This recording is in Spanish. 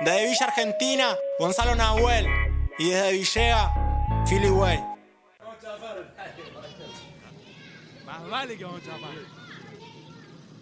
Desde Villa Argentina, Gonzalo Nahuel. Y desde Villegas, Philly Way. Más vale que vamos a chapar.